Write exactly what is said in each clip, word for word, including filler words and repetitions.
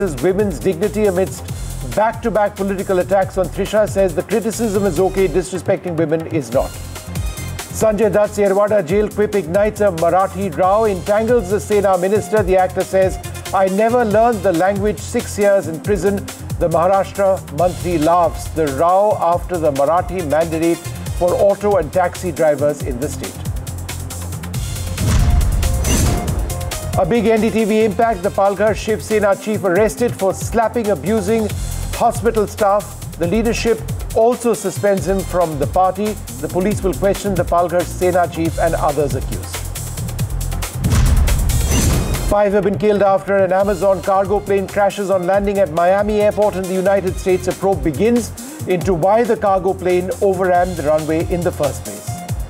women's dignity amidst back-to-back political attacks on Trisha, says the criticism is okay, disrespecting women is not. Sanjay Dutt's Yerwada jail quip ignites a Marathi row, entangles the Sena minister. The actor says, "I never learned the language, six years in prison." The Maharashtra Mantri laughs. The row after the Marathi mandate for auto and taxi drivers in the state. A big N D T V impact. The Palghar Shiv Sena chief arrested for slapping, abusing hospital staff. The leadership also suspends him from the party. The police will question the Palghar Sena chief and others accused. Five have been killed after an Amazon cargo plane crashes on landing at Miami Airport in the United States. A probe begins into why the cargo plane overran the runway in the first place.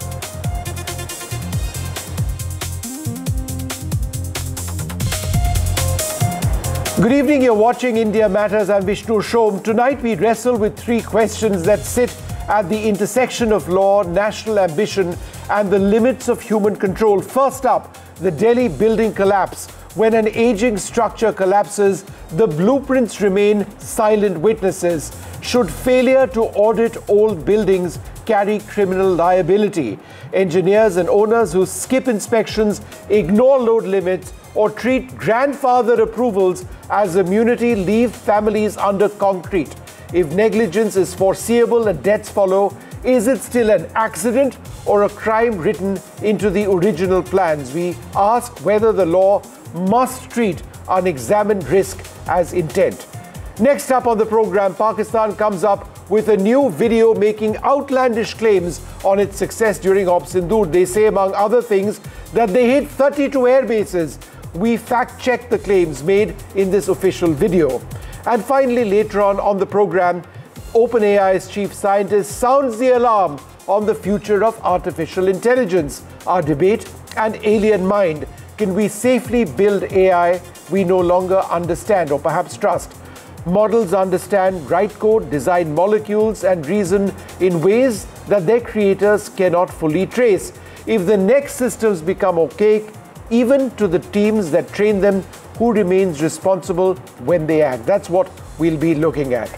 Good evening, you're watching India Matters. I'm Vishnu Shom. Tonight we wrestle with three questions that sit at the intersection of law, national ambition and the limits of human control. First up, the Delhi building collapse. When an aging structure collapses, the blueprints remain silent witnesses. Should failure to audit old buildings carry criminal liability? Engineers and owners who skip inspections, ignore load limits, or treat grandfather approvals as immunity leave families under concrete. If negligence is foreseeable and deaths follow, is it still an accident or a crime written into the original plans? We ask whether the law must treat unexamined risk as intent. Next up on the program, Pakistan comes up with a new video making outlandish claims on its success during Operation Sindoor. They say, among other things, that they hit thirty-two air bases. We fact-checked the claims made in this official video. And finally, later on on the program, OpenAI's chief scientist sounds the alarm on the future of artificial intelligence. Our debate, an alien mind. Can we safely build A I we no longer understand or perhaps trust? Models understand, write code, design molecules and reason in ways that their creators cannot fully trace. If the next systems become opaque, even to the teams that train them, who remains responsible when they act? That's what we'll be looking at.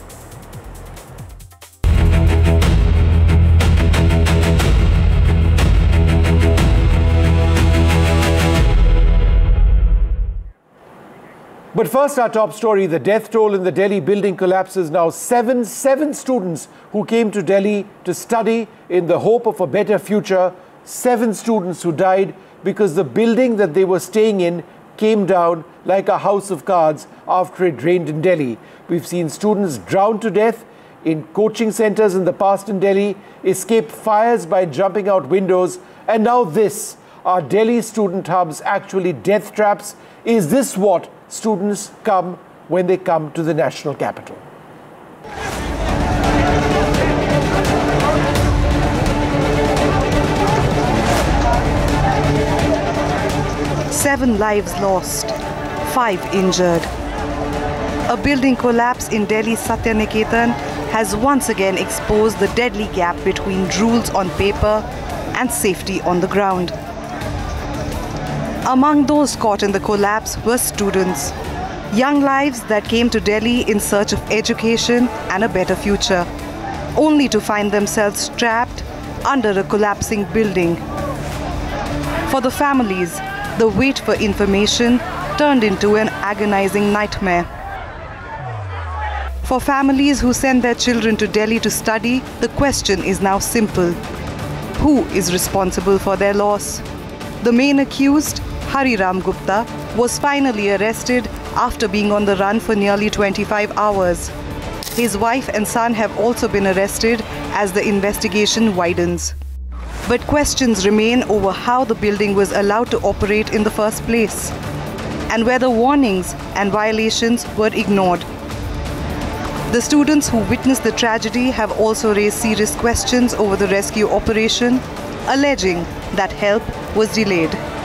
But first, our top story, the death toll in the Delhi building collapse is now seven. Seven students who came to Delhi to study in the hope of a better future. Seven students who died because the building that they were staying in came down like a house of cards after it rained in Delhi. We've seen students drown to death in coaching centers in the past in Delhi, escape fires by jumping out windows, and now this. Are Delhi student hubs actually death traps? Is this what students come when they come to the national capital? Seven lives lost, five injured. A building collapse in Delhi's Satyaniketan has once again exposed the deadly gap between rules on paper and safety on the ground. Among those caught in the collapse were students, young lives that came to Delhi in search of education and a better future, only to find themselves trapped under a collapsing building. For the families, the wait for information turned into an agonizing nightmare. For families who send their children to Delhi to study, the question is now simple. Who is responsible for their loss? The main accused, Hari Ram Gupta, was finally arrested after being on the run for nearly twenty-five hours. His wife and son have also been arrested as the investigation widens. But questions remain over how the building was allowed to operate in the first place, and whether warnings and violations were ignored. The students who witnessed the tragedy have also raised serious questions over the rescue operation, alleging that help was delayed.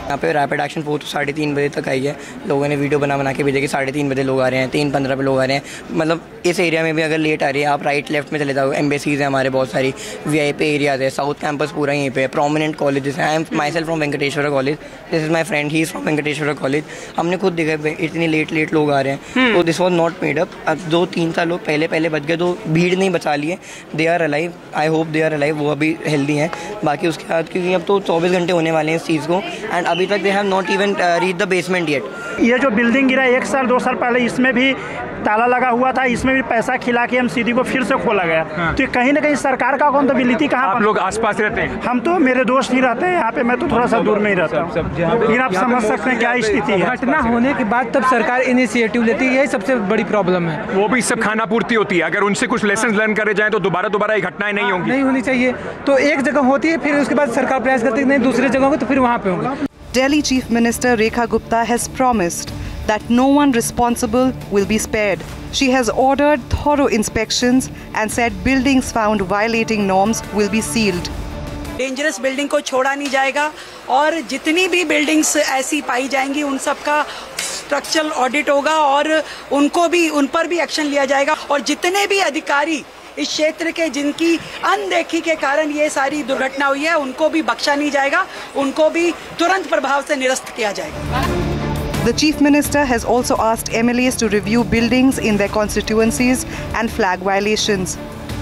यहाँ पे rapid action force साढ़े तीन बजे तक आई है। लोगों ने video बना बना के भेजा कि साढ़े तीन बजे लोग आ रहे हैं, तीन पंद्रह पे लोग आ रहे हैं। मतलब इस एरिया में भी अगर लेट आ रही है आप राइट लेफ्ट में चले जाओ, एम्बेसीज हैं हमारे बहुत सारी, वीआईपी एरियाज है, साउथ कैंपस पूरा यहीं पे है, प्रोमिनेंट कॉलेजेस हैं। I am my self from Venkateswara college, this is my friend, he is from Venkateswara college. हमने खुद देखा इतनी लेट लेट लोग आ रहे हैं, तो this was not made up. अब दो तीन साल लोग पहले पहले बच गए तो भीड़ नहीं बचा लिए। They are alive, I hope they are alive, वो अभी हेल्दी हैं। बाकी उसके बाद क्योंकि अब तो चौबीस घंटे होने वाले हैं इस चीज़ को, एंड अभी तक they have not even reach the basement yet. ये जो बिल्डिंग गिरा एक साल दो साल पहले, इसमें भी ताला लगा हुआ था, इसमें भी पैसा खिला के एमसीडी को फिर से खोला गया। हाँ। तो कहीं ना कहीं सरकार का अकाउंटेबिलिटी कहाँ? आप लोग आसपास रहते हैं? हम तो, मेरे दोस्त ही रहते हैं यहाँ पे, मैं तो थोड़ा सा दूर में ही रहता हूँ, लेकिन आप समझ सकते हैं क्या स्थिति है। घटना होने के बाद तब सरकार इनिशिएटिव लेती है, यही सबसे बड़ी प्रॉब्लम है। वो भी सब खाना पूर्ति होती है, अगर उनसे कुछ लेसन लर्न करे जाए तो दोबारा दोबारा ये घटनाएं नहीं होंगी, नहीं होनी चाहिए। तो एक जगह होती है, फिर उसके बाद सरकार प्रयास करती है नहीं दूसरी जगह को, तो फिर वहाँ पे होंगे। Delhi Chief Minister Rekha Gupta has promised that no one responsible will be spared. She has ordered thorough inspections and said buildings found violating norms will be sealed. Dangerous building को छोड़ा नहीं जाएगा और जितनी भी बिल्डिंग्स ऐसी पाई जाएंगी उन सब का स्ट्रक्चरल ऑडिट होगा और उनको भी, उन पर भी एक्शन लिया जाएगा। और जितने भी अधिकारी इस क्षेत्र के जिनकी अनदेखी के कारण ये सारी दुर्घटना हुई है उनको भी बख्शा नहीं जाएगा, उनको भी तुरंत प्रभाव से निरस्त किया जाएगा। The Chief Minister has also asked M L As to review buildings in their constituencies and flag violations.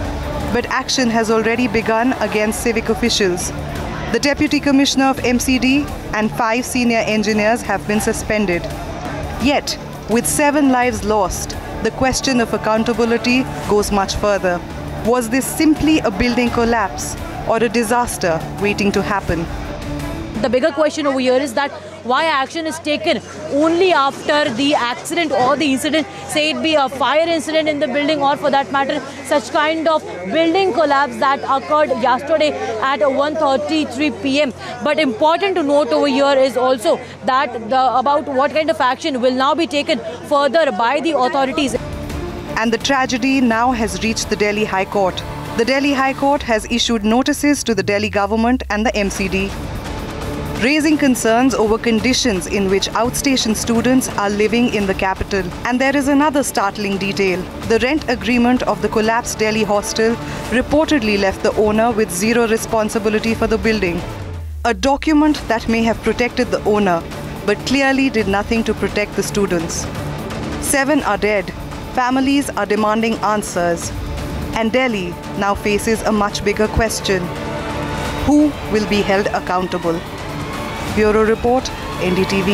But action has already begun against civic officials. The Deputy Commissioner of M C D and five senior engineers have been suspended. Yet, with seven lives lost, the question of accountability goes much further. Was this simply a building collapse or a disaster waiting to happen? The bigger question over here is that why action is taken only after the accident or the incident, say it be a fire incident in the building or for that matter such kind of building collapse that occurred yesterday at one thirty-three p m But important to note over here is also that the, about what kind of action will now be taken further by the authorities. And the tragedy now has reached the Delhi High Court. The Delhi High Court has issued notices to the Delhi government and the M C D, raising concerns over conditions in which outstation students are living in the capital. And there is another startling detail. The rent agreement of the collapsed Delhi hostel reportedly left the owner with zero responsibility for the building. A document that may have protected the owner, but clearly did nothing to protect the students. Seven are dead. Families are demanding answers. And Delhi now faces a much bigger question. Who will be held accountable? Bureau Report, N D T V.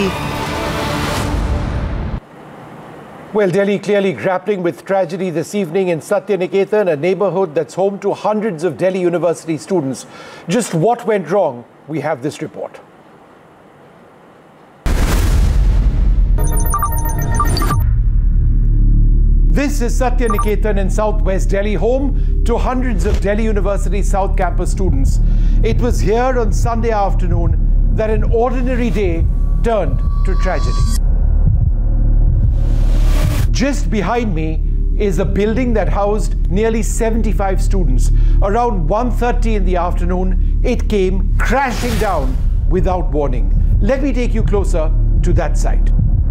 Well, Delhi clearly grappling with tragedy this evening in Satyaniketan, a neighborhood that's home to hundreds of Delhi University students. Just what went wrong? We have this report. This is Satyaniketan in southwest Delhi, home to hundreds of Delhi University South Campus students. It was here on Sunday afternoon that an ordinary day turned to tragedy. Just behind me is a building that housed nearly seventy-five students. Around one thirty in the afternoon, it came crashing down without warning. Let me take you closer to that site.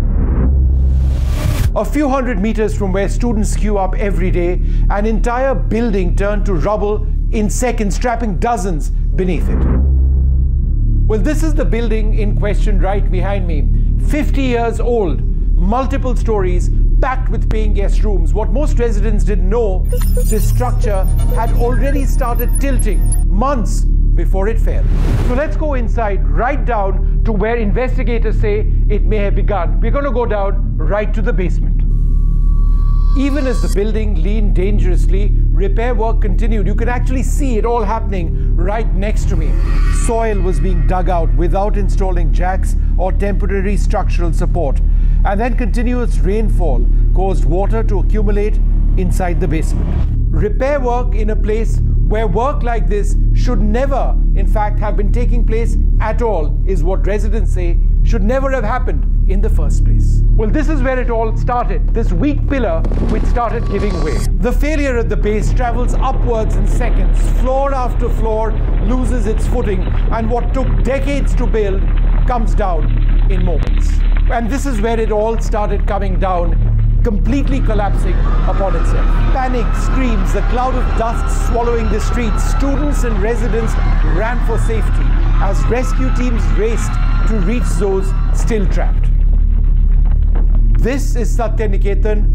A few hundred meters from where students queue up every day, an entire building turned to rubble in seconds, trapping dozens beneath it. Well, this is the building in question right behind me. fifty years old, multiple stories, packed with paying guest rooms. What most residents didn't know, this structure had already started tilting months before it fell. So let's go inside, right down to where investigators say it may have begun. We're going to go down right to the basement. Even as the building leaned dangerously, repair work continued. You can actually see it all happening right next to me. Soil was being dug out without installing jacks or temporary structural support. And then continuous rainfall caused water to accumulate inside the basement. Repair work in a place where work like this should never, in fact, have been taking place at all, is what residents say should never have happened in the first place. Well, this is where it all started, this weak pillar which started giving way. The failure at the base travels upwards in seconds. Floor after floor loses its footing, and what took decades to build comes down in moments. And this is where it all started coming down, completely collapsing upon itself. Panic, screams, a cloud of dust swallowing the streets. Students and residents ran for safety as rescue teams raced to reach those still trapped. This is Satya Niketan.